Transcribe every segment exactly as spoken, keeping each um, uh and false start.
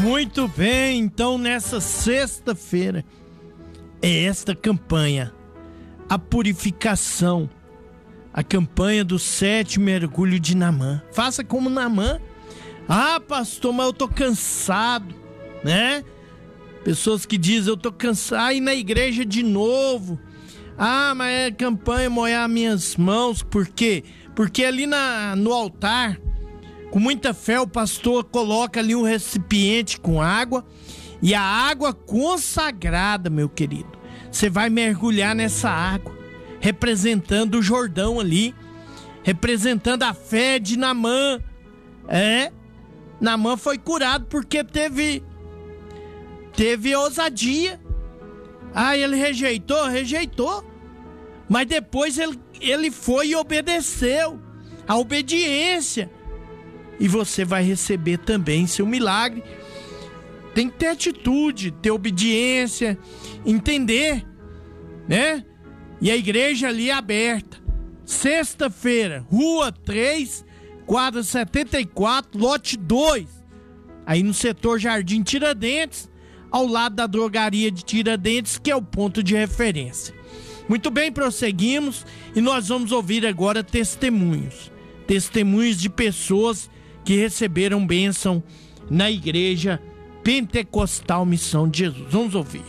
Muito bem, então nessa sexta-feira é esta campanha, a purificação, a campanha do sete mergulho de Naamã. Faça como Naamã. Ah, pastor, mas eu tô cansado, né? Pessoas que dizem, eu tô cansado, ir na igreja de novo. Ah, mas é campanha molhar minhas mãos, por quê? Porque ali na, no altar, com muita fé, o pastor coloca ali um recipiente com água, e a água consagrada, meu querido, você vai mergulhar nessa água, representando o Jordão ali, representando a fé de Naamã. É, Naamã foi curado porque teve, teve ousadia. Ah, ele rejeitou? Rejeitou. Mas depois ele, ele foi e obedeceu. A obediência. E você vai receber também seu milagre. Tem que ter atitude, ter obediência, entender, né? E a igreja ali é aberta. Sexta-feira, Rua três, quadra setenta e quatro, lote dois. Aí no setor Jardim Tiradentes, ao lado da drogaria de Tiradentes, que é o ponto de referência. Muito bem, prosseguimos e nós vamos ouvir agora testemunhos. Testemunhos de pessoas que receberam bênção na igreja Pentecostal Missão de Jesus. Vamos ouvir.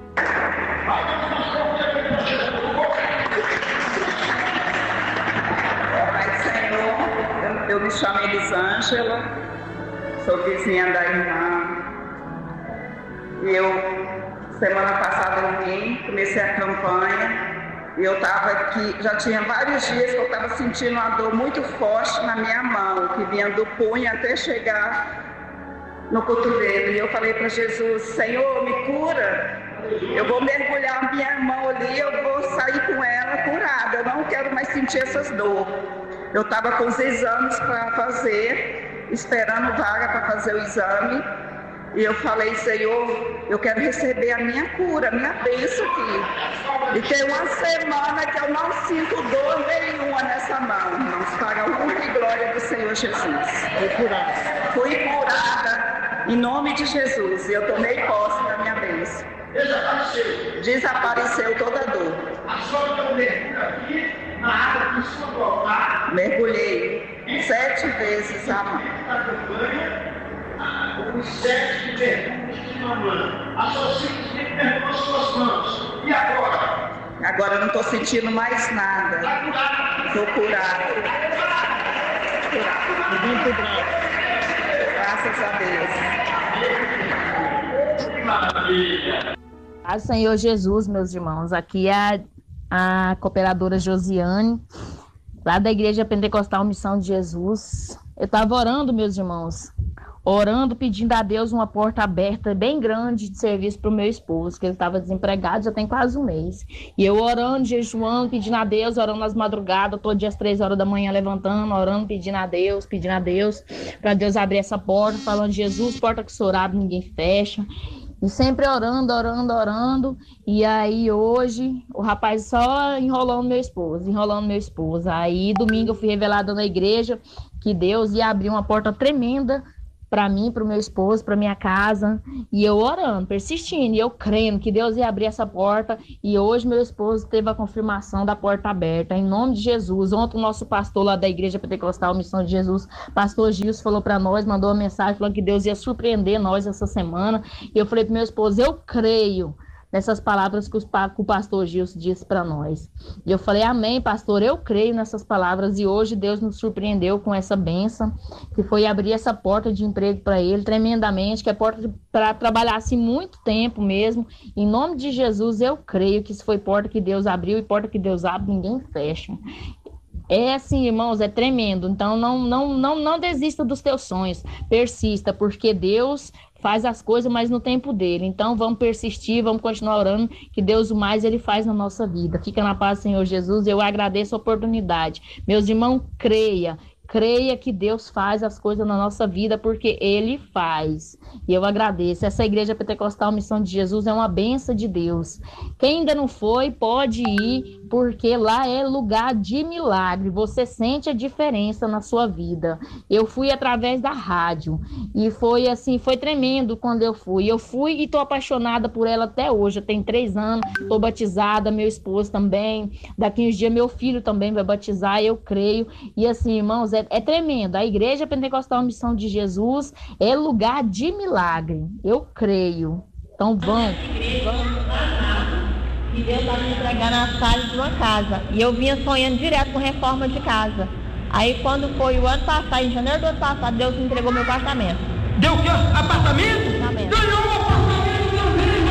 Pai Senhor, eu me chamo Elisângela, sou vizinha da irmã. E eu, semana passada, eu vim, comecei a campanha. E eu estava aqui, já tinha vários dias que eu estava sentindo uma dor muito forte na minha mão, que vinha do punho até chegar no cotovelo. E eu falei para Jesus, Senhor, me cura. Eu vou mergulhar a minha mão ali, eu vou sair com ela curada. Eu não quero mais sentir essas dores. Eu estava com os exames para fazer, esperando vaga para fazer o exame. E eu falei, Senhor, eu quero receber a minha cura, a minha bênção aqui. E tem uma semana que eu não sinto dor nenhuma nessa mão, irmãos, para a honra e glória do Senhor Jesus. Fui curada. Fui curada em nome de Jesus e eu tomei posse da minha bênção. Desapareceu. Desapareceu toda a dor. A senhora deu mergulho aqui na água do seu altar. Mergulhei sete vezes a mão. Os sete mergulhos de Naamã. A sua simplesmente mergulhou as suas mãos. E agora? Agora eu não estou sentindo mais nada. Estou curada. Curada. Muito bravo. Graças a Deus. Maravilha. Ah, Senhor Jesus, meus irmãos. Aqui é a, a cooperadora Josiane, lá da Igreja Pentecostal Missão de Jesus. Eu estava orando, meus irmãos. Orando, pedindo a Deus uma porta aberta bem grande de serviço para o meu esposo, que ele estava desempregado já tem quase um mês. E eu orando, jejuando, pedindo a Deus, orando nas madrugadas, todo dia às três horas da manhã levantando, orando, pedindo a Deus, pedindo a Deus, para Deus abrir essa porta, falando, Jesus, porta que o Senhor abre, ninguém fecha. E sempre orando, orando, orando. E aí hoje, o rapaz só enrolando meu esposo, enrolando meu esposo. Aí domingo eu fui revelada na igreja que Deus ia abrir uma porta tremenda para mim, para o meu esposo, para minha casa, e eu orando, persistindo, e eu crendo que Deus ia abrir essa porta, e hoje meu esposo teve a confirmação da porta aberta, em nome de Jesus. Ontem o nosso pastor lá da Igreja Pentecostal Missão de Jesus, pastor Gilson, falou para nós, mandou uma mensagem falando que Deus ia surpreender nós essa semana, e eu falei para meu esposo, eu creio nessas palavras que, os, que o pastor Gilson disse para nós. E eu falei, amém, pastor, eu creio nessas palavras, e hoje Deus nos surpreendeu com essa bênção, que foi abrir essa porta de emprego para ele, tremendamente, que é porta para trabalhar assim muito tempo mesmo. Em nome de Jesus, eu creio que isso foi porta que Deus abriu, e porta que Deus abre, ninguém fecha. É assim, irmãos, é tremendo. Então, não, não, não, não desista dos teus sonhos, persista, porque Deus faz as coisas, mas no tempo dele. Então, vamos persistir, vamos continuar orando, que Deus o mais ele faz na nossa vida. Fica na paz, Senhor Jesus. Eu agradeço a oportunidade. Meus irmãos, creia. creia que Deus faz as coisas na nossa vida, porque Ele faz. E eu agradeço. Essa Igreja Pentecostal Missão de Jesus é uma bênção de Deus. Quem ainda não foi, pode ir, porque lá é lugar de milagre. Você sente a diferença na sua vida. Eu fui através da rádio e foi assim, foi tremendo quando eu fui. Eu fui e estou apaixonada por ela até hoje. Eu tenho três anos, estou batizada, meu esposo também. Daqui uns dias meu filho também vai batizar, eu creio. E assim, irmãos, é, é tremendo. A Igreja Pentecostal Missão de Jesus é lugar de milagre. Eu creio. Então vão. E Deus vai me entregar na sala de uma casa. E eu vinha sonhando direto com reforma de casa. Aí quando foi o ano passado, em janeiro do ano passado, Deus me entregou meu apartamento. Deu o quê? Apartamento? Apartamento. Ganhou um apartamento também,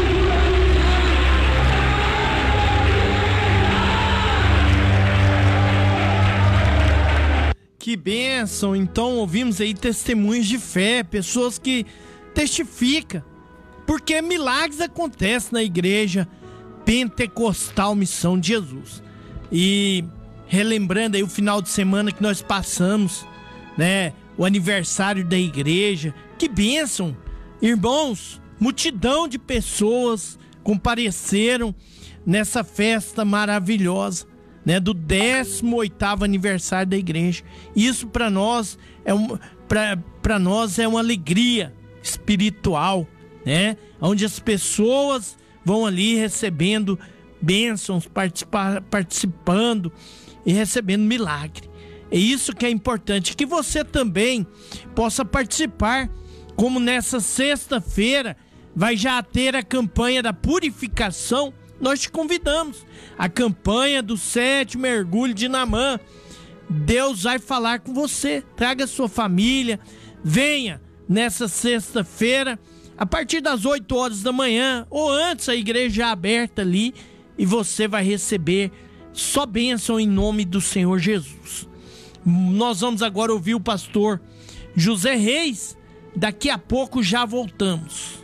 Que bênção! Então ouvimos aí testemunhos de fé, pessoas que testificam, porque milagres acontecem na Igreja Pentecostal Missão de Jesus. E relembrando aí o final de semana que nós passamos, né, o aniversário da igreja, que bênção! Irmãos, multidão de pessoas compareceram nessa festa maravilhosa, né, do décimo oitavo aniversário da igreja. Isso para nós é um, para nós é uma alegria espiritual, né, onde as pessoas vão ali recebendo bênçãos, participa, participando e recebendo milagre. É isso que é importante, que você também possa participar, como nessa sexta-feira vai já ter a campanha da purificação. Nós te convidamos, a campanha do sétimo mergulho de Naamã. Deus vai falar com você, traga sua família, venha nessa sexta-feira, a partir das oito horas da manhã, ou antes, a igreja é aberta ali, e você vai receber só bênção em nome do Senhor Jesus. Nós vamos agora ouvir o pastor José Reis, daqui a pouco já voltamos.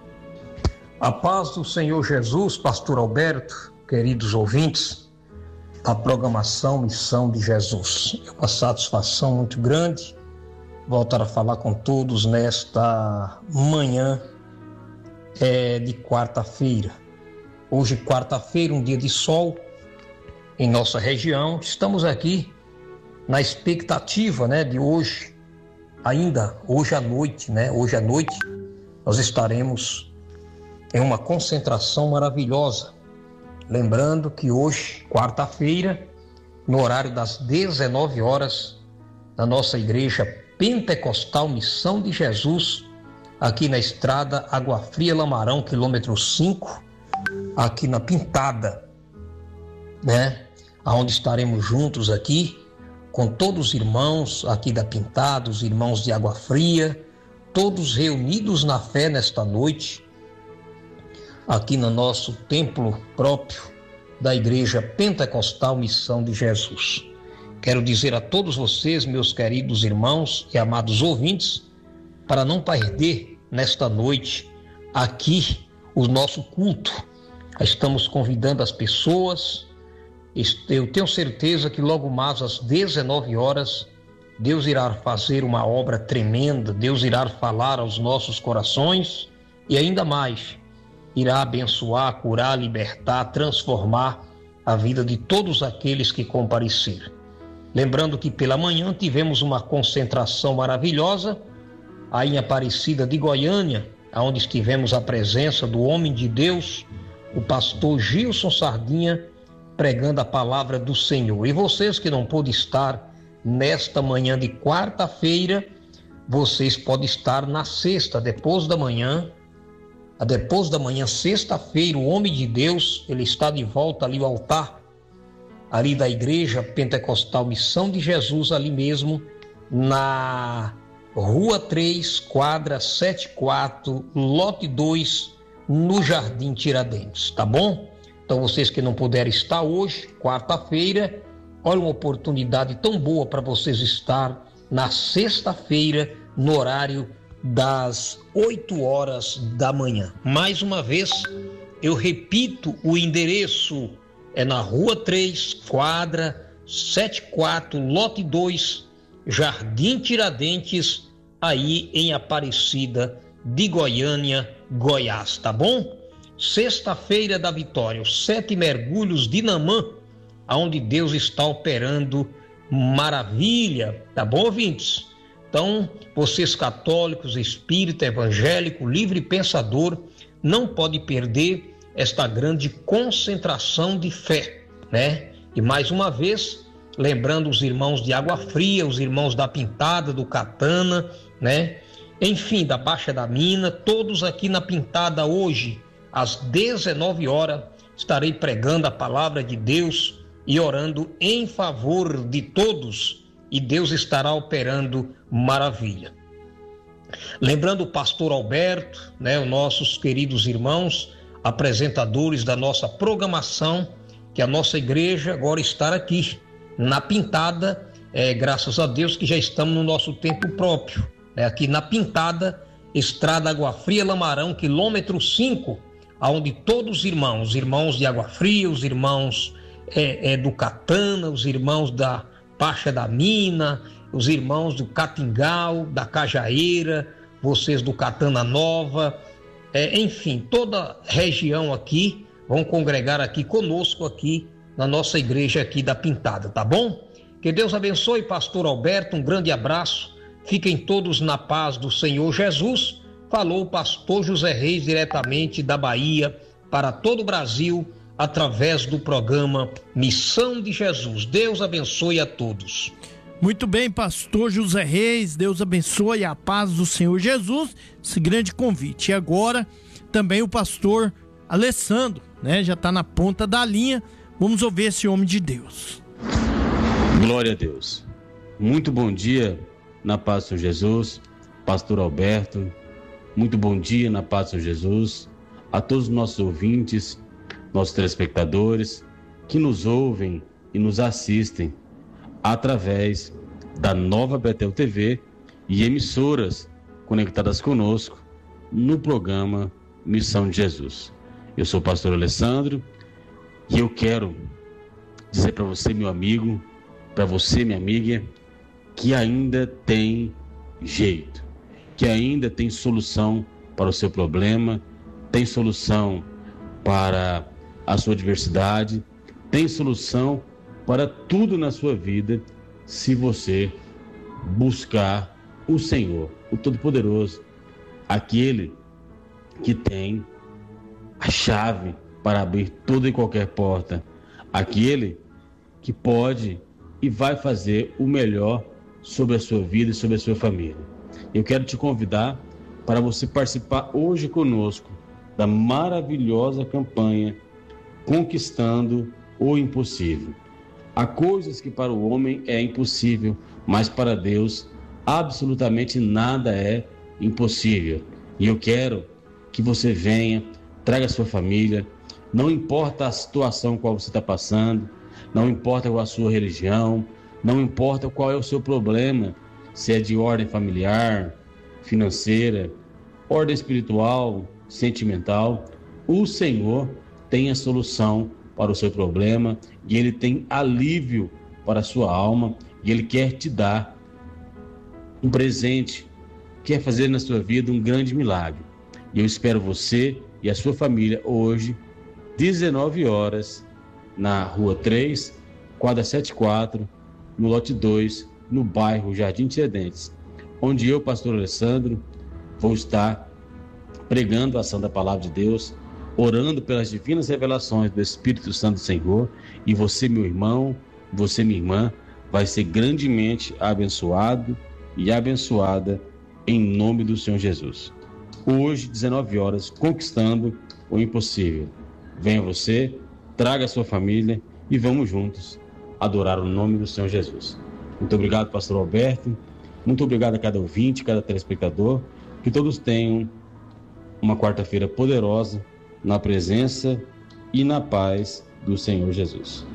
A paz do Senhor Jesus, pastor Alberto, queridos ouvintes da programação Missão de Jesus. É uma satisfação muito grande voltar a falar com todos nesta manhã é, de quarta-feira. Hoje, quarta-feira, um dia de sol em nossa região. Estamos aqui na expectativa, né, de hoje, ainda hoje à noite, né? Hoje à noite nós estaremos em uma concentração maravilhosa. Lembrando que hoje, quarta-feira, no horário das dezenove horas, na nossa igreja Pentecostal Missão de Jesus, aqui na estrada Água Fria Lamarão, quilômetro cinco, aqui na Pintada, né? Onde estaremos juntos aqui, com todos os irmãos aqui da Pintada, os irmãos de Água Fria, todos reunidos na fé nesta noite, aqui no nosso templo próprio da Igreja Pentecostal Missão de Jesus. Quero dizer a todos vocês, meus queridos irmãos e amados ouvintes, para não perder nesta noite aqui o nosso culto. Estamos convidando as pessoas. Eu tenho certeza que logo mais às dezenove horas, Deus irá fazer uma obra tremenda, Deus irá falar aos nossos corações e ainda mais, irá abençoar, curar, libertar, transformar a vida de todos aqueles que compareceram. Lembrando que pela manhã tivemos uma concentração maravilhosa aí em Aparecida de Goiânia, onde tivemos a presença do homem de Deus, o pastor Gilson Sardinha, pregando a palavra do Senhor. E vocês que não pôde estar nesta manhã de quarta-feira, vocês podem estar na sexta, depois da manhã, depois da manhã, sexta-feira, o homem de Deus, ele está de volta ali ao altar, ali da Igreja Pentecostal Missão de Jesus, ali mesmo, na Rua três, quadra setenta e quatro, lote dois, no Jardim Tiradentes, tá bom? Então vocês que não puderem estar hoje, quarta-feira, olha uma oportunidade tão boa para vocês estar na sexta-feira, no horário das oito horas da manhã. Mais uma vez, eu repito o endereço, é na Rua três, quadra setenta e quatro, lote dois, Jardim Tiradentes, aí em Aparecida de Goiânia, Goiás, tá bom? Sexta-feira da Vitória, os sete mergulhos de Namã, aonde Deus está operando maravilha, tá bom, ouvintes? Então, vocês católicos, espírita, evangélico, livre pensador, não pode perder esta grande concentração de fé, né? E mais uma vez, lembrando os irmãos de Água Fria, os irmãos da Pintada, do Catana, né? Enfim, da Baixa da Mina, todos aqui na Pintada hoje, às dezenove horas, estarei pregando a palavra de Deus e orando em favor de todos, e Deus estará operando maravilha. Lembrando o pastor Alberto, né, os nossos queridos irmãos, apresentadores da nossa programação, que a nossa igreja agora está aqui, na Pintada, é, graças a Deus que já estamos no nosso tempo próprio, né, aqui na Pintada, Estrada Água Fria, Lamarão, quilômetro cinco, onde todos os irmãos, os irmãos de Água Fria, os irmãos é, é, do Catana, os irmãos da Baixa da Mina, os irmãos do Catingal, da Cajaeira, vocês do Catana Nova, é, enfim, toda a região aqui vão congregar aqui conosco aqui na nossa igreja aqui da Pintada, tá bom? Que Deus abençoe, pastor Alberto, um grande abraço, fiquem todos na paz do Senhor Jesus. Falou o pastor José Reis diretamente da Bahia para todo o Brasil através do programa Missão de Jesus. Deus abençoe a todos. Muito bem, pastor José Reis, Deus abençoe, a paz do Senhor Jesus, esse grande convite. E agora também o pastor Alessandro, né, já está na ponta da linha. Vamos ouvir esse homem de Deus. Glória a Deus. Muito bom dia na paz do Senhor Jesus, pastor Alberto. Muito bom dia na paz do Senhor Jesus a todos os nossos ouvintes, nossos telespectadores que nos ouvem e nos assistem através da Nova Betel T V e emissoras conectadas conosco no programa Missão de Jesus. Eu sou o pastor Alessandro e eu quero dizer para você, meu amigo, para você, minha amiga, que ainda tem jeito, que ainda tem solução para o seu problema, tem solução para a sua adversidade, tem solução para tudo na sua vida, se você buscar o Senhor, o Todo-Poderoso, aquele que tem a chave para abrir toda e qualquer porta, aquele que pode e vai fazer o melhor sobre a sua vida e sobre a sua família. Eu quero te convidar para você participar hoje conosco da maravilhosa campanha Conquistando o Impossível. Há coisas que para o homem é impossível, mas para Deus absolutamente nada é impossível. E eu quero que você venha, traga a sua família, não importa a situação qual você está passando, não importa qual a sua religião, não importa qual é o seu problema, se é de ordem familiar, financeira, ordem espiritual, sentimental, o Senhor tem a solução para o seu problema e Ele tem alívio para a sua alma e Ele quer te dar um presente, quer fazer na sua vida um grande milagre. E eu espero você e a sua família hoje, dezenove horas, na Rua três, quadra setenta e quatro, no lote dois, no bairro Jardim Tiradentes, onde eu, pastor Alessandro, vou estar pregando a ação da Palavra de Deus, orando pelas divinas revelações do Espírito Santo do Senhor, e você, meu irmão, você, minha irmã, vai ser grandemente abençoado e abençoada em nome do Senhor Jesus. Hoje, dezenove horas, conquistando o impossível. Venha você, traga a sua família e vamos juntos adorar o nome do Senhor Jesus. Muito obrigado, pastor Alberto. Muito obrigado a cada ouvinte, cada telespectador. Que todos tenham uma quarta-feira poderosa na presença e na paz do Senhor Jesus.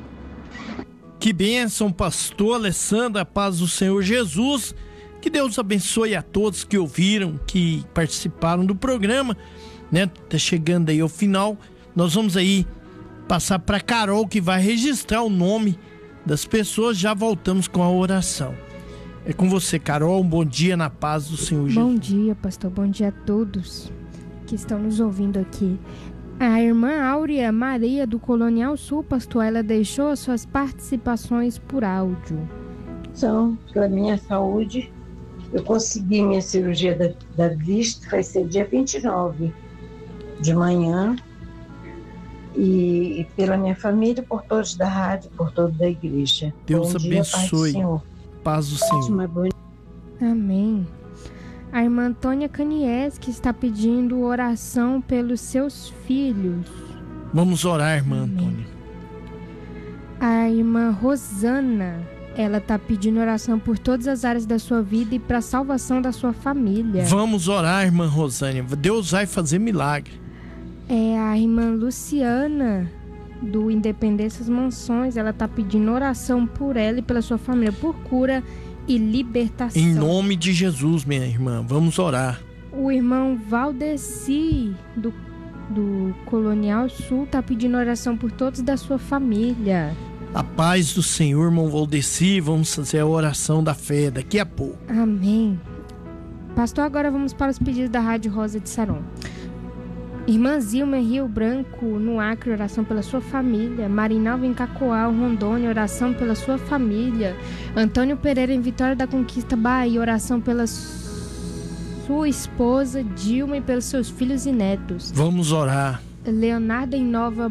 Que bênção, pastor Alessandro, a paz do Senhor Jesus. Que Deus abençoe a todos que ouviram, que participaram do programa, né? Tá chegando aí ao final. Nós vamos aí passar para Carol, que vai registrar o nome das pessoas. Já voltamos com a oração. É com você, Carol. Um bom dia na paz do Senhor Jesus. Bom dia, pastor. Bom dia a todos que estão nos ouvindo aqui. A irmã Áurea Maria do Colonial Sul, pastor, ela deixou as suas participações por áudio. São pela minha saúde. Eu consegui minha cirurgia da, da vista, vai ser dia vinte e nove de manhã. E, e pela minha família, por todos da rádio, por todos da igreja. Deus bom dia, abençoe. Paz do Senhor. Bom... Amém. A irmã Antônia Canies, que está pedindo oração pelos seus filhos. Vamos orar, irmã Amém. Antônia. A irmã Rosana, ela está pedindo oração por todas as áreas da sua vida e para a salvação da sua família. Vamos orar, irmã Rosânia. Deus vai fazer milagre. É a irmã Luciana, do Independências Mansões, ela está pedindo oração por ela e pela sua família, por cura e libertação. Em nome de Jesus, minha irmã, vamos orar. O irmão Valdeci, do, do Colonial Sul, está pedindo oração por todos da sua família. A paz do Senhor, irmão Valdeci. Vamos fazer a oração da fé daqui a pouco. Amém. Pastor, agora vamos para os pedidos da Rádio Rosa de Saron. Irmã Zilma Rio Branco, no Acre, oração pela sua família. Marinalva em Cacoal, Rondônia, oração pela sua família. Antônio Pereira em Vitória da Conquista, Bahia, oração pela sua esposa Dilma e pelos seus filhos e netos. Vamos orar. Leonardo em Nova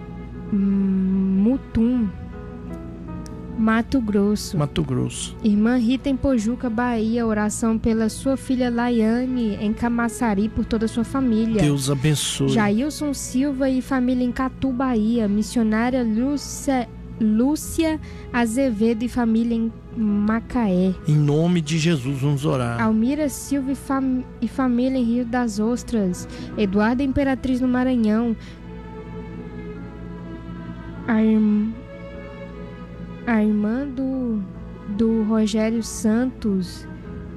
Mutum, Mato Grosso. Mato Grosso. Irmã Rita em Pojuca, Bahia, oração pela sua filha Laiane em Camaçari, por toda a sua família. Deus abençoe. Jailson Silva e família em Catu, Bahia. Missionária Lúcia, Lúcia Azevedo e família em Macaé. Em nome de Jesus, vamos orar. Almira Silva e, fam... e família em Rio das Ostras. Eduardo Imperatriz no Maranhão. A irmã... A irmã do, do Rogério Santos,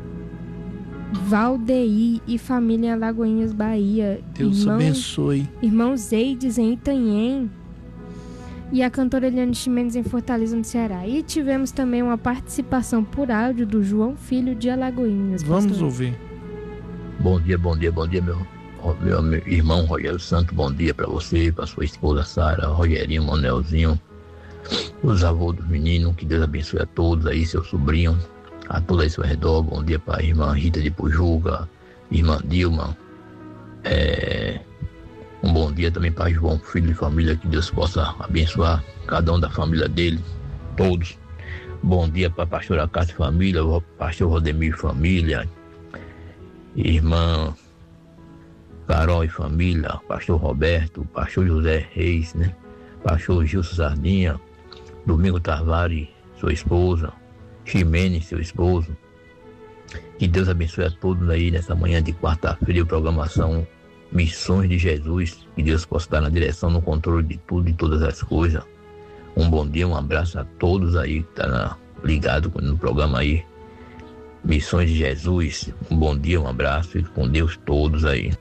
Valdeir e família em Alagoinhas, Bahia. Deus Irmão, abençoe. Irmão Zeides em Itanhem. E a cantora Eliane Chimenez em Fortaleza, no Ceará. E tivemos também uma participação por áudio do João Filho de Alagoinhas. Vamos pastor. ouvir. Bom dia, bom dia, bom dia, meu, meu, meu irmão Rogério Santos. Bom dia para você, para sua esposa Sara, Rogerinho, Manelzinho, os avós dos meninos. Que Deus abençoe a todos aí, seu sobrinho, a todos aí ao seu redor. Bom dia para a irmã Rita de Pujuca, irmã Dilma. É, um bom dia também para João, filho e família. Que Deus possa abençoar cada um da família dele, todos. Bom dia para a pastora Cássio e família, pastor Rodemir e família, irmã Carol e família, pastor Roberto, pastor José Reis, né? Pastor Gilson Sardinha, Domingo Tavares, sua esposa, Ximene, seu esposo. Que Deus abençoe a todos aí nessa manhã de quarta-feira, programação Missões de Jesus. Que Deus possa estar na direção, no controle de tudo e todas as coisas. Um bom dia, um abraço a todos aí que estão ligados no programa aí Missões de Jesus. Um bom dia, um abraço e com Deus todos aí.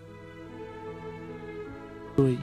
Oi.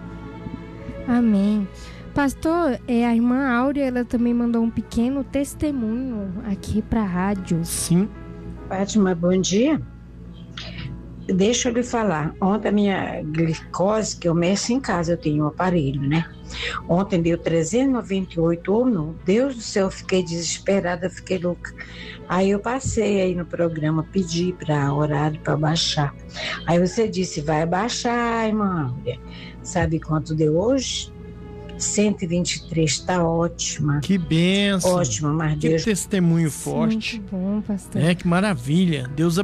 Amém. Pastor, é, a irmã Áurea, ela também mandou um pequeno testemunho aqui para a rádio. Sim. Fátima, bom dia. Deixa eu lhe falar. Ontem a minha glicose, que eu meço em casa, eu tenho um aparelho, né? Ontem deu trezentos e noventa e oito ou não. Deus do céu, eu fiquei desesperada, fiquei louca. Aí eu passei aí no programa, pedi para horário para baixar. Aí você disse, vai baixar, irmã Áurea. Sabe quanto deu hoje? cento e vinte e três, tá ótima. Que bênção. Ótima, mas que Deus... testemunho forte. Muito bom, pastor. É, que maravilha. Deus